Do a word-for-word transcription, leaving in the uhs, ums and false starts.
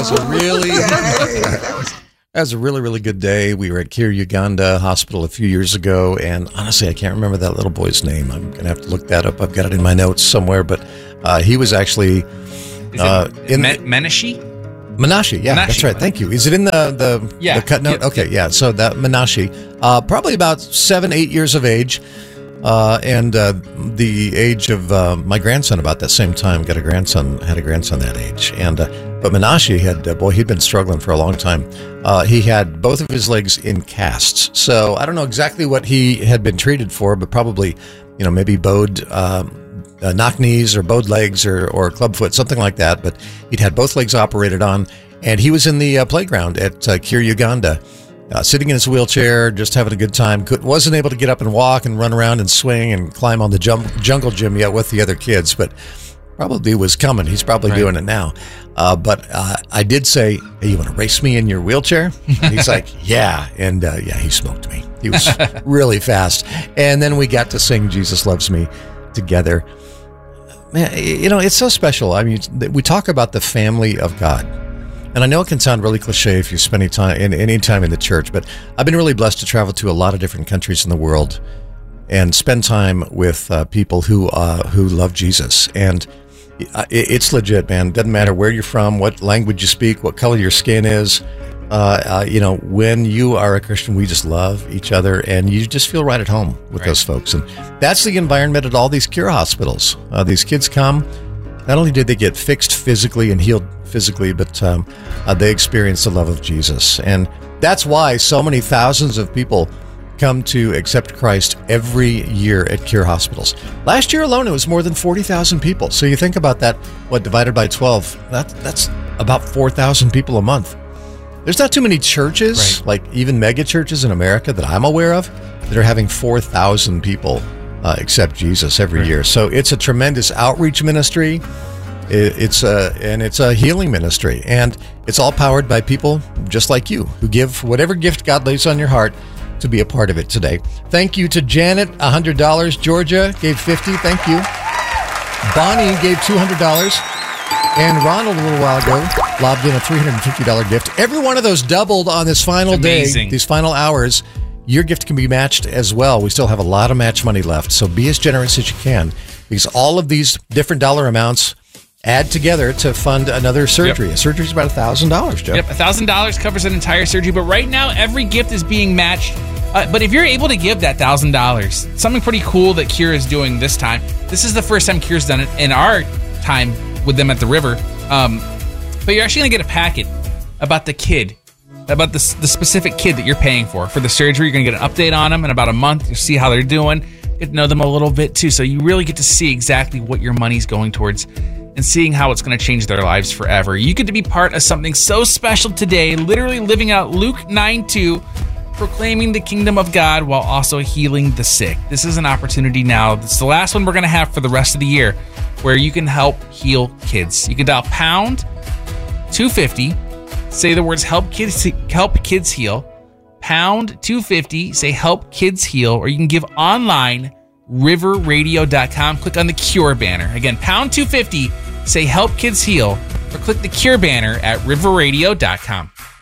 was a really, that was a really, really good day. We were at Kir Uganda Hospital a few years ago, and honestly, I can't remember that little boy's name. I'm going to have to look that up. I've got it in my notes somewhere, but uh, he was actually Is uh, it in Me- Menashi? Menashe, yeah, Menashe. that's right. Thank you. Is it in the the, Yeah. the cut note? Yep, Okay, yeah. So that Menashe, uh, probably about seven, eight years of age, uh, and uh, the age of uh, my grandson about that same time. Got a grandson, had a grandson that age, and uh, but Menashe had uh, boy, he'd been struggling for a long time. Uh, he had both of his legs in casts, so I don't know exactly what he had been treated for, but probably, you know, maybe bowed. Um, Uh, knock knees or bowed legs or, or club foot, something like that. But he'd had both legs operated on, and he was in the uh, playground at uh, Kir Uganda, uh, sitting in his wheelchair, just having a good time. Could, wasn't able to get up and walk and run around and swing and climb on the jump, jungle gym yet with the other kids, but probably was coming. He's probably right. doing it now. Uh, but uh, I did say, hey, you want to race me in your wheelchair? And he's like, yeah. And uh, yeah, he smoked me. He was really fast. And then we got to sing Jesus Loves Me together. Man, you know, it's so special. I mean, we talk about the family of God. And I know it can sound really cliche if you're spending time in any time in the church, but I've been really blessed to travel to a lot of different countries in the world and spend time with uh, people who uh, who love Jesus. And it, it's legit, man. Doesn't matter where you're from, what language you speak, what color your skin is. Uh, uh, you know, when you are a Christian, we just love each other, and you just feel right at home with right. those folks. And that's the environment at all these Kir hospitals. Uh, these kids come, not only did they get fixed physically and healed physically, but um, uh, they experience the love of Jesus. And that's why so many thousands of people come to accept Christ every year at Kir hospitals. Last year alone, it was more than forty thousand people. So you think about that, what, divided by twelve, that, that's about four thousand people a month. There's not too many churches, right. like even mega churches in America that I'm aware of, that are having four thousand people uh, accept Jesus every right. year. So it's a tremendous outreach ministry. It, it's a, and it's a healing ministry. And it's all powered by people just like you who give whatever gift God lays on your heart to be a part of it today. Thank you to Janet, one hundred dollars. Georgia gave fifty dollars. Thank you. Bonnie gave two hundred dollars. And Ronald, a little while ago, lobbed in a three hundred fifty dollars gift. Every one of those doubled on this final day, these final hours. Your gift can be matched as well. We still have a lot of match money left, so be as generous as you can, because all of these different dollar amounts add together to fund another surgery. Yep. A surgery is about one thousand dollars, Joe. Yep, one thousand dollars covers an entire surgery, but right now, every gift is being matched. Uh, but if you're able to give that one thousand dollars, something pretty cool that Kir is doing this time, this is the first time Kir's done it in our time with them at the river, um, but you're actually going to get a packet about the kid, about the, the specific kid that you're paying for. For the surgery, you're going to get an update on them in about a month. You'll see how they're doing, get to know them a little bit too, so you really get to see exactly what your money's going towards and seeing how it's going to change their lives forever. You get to be part of something so special today, literally living out Luke nine two, proclaiming the kingdom of God while also healing the sick. This is an opportunity now. It's the last one we're going to have for the rest of the year, where you can help heal kids. You can dial pound two fifty, say the words help kids help kids heal, pound two fifty, say help kids heal, or you can give online, river radio dot com, click on the Cure banner. Again, pound two fifty, say help kids heal, or click the Cure banner at river radio dot com.